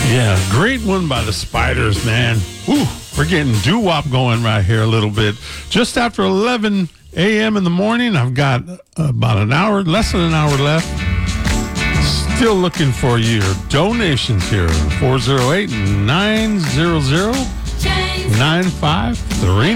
Yeah, great one by the Spiders, man. Ooh, we're getting doo-wop going right here a little bit. Just after 11 a.m. in the morning, I've got about an hour, less than an hour left. Still looking for your donations here. 408-900-9539.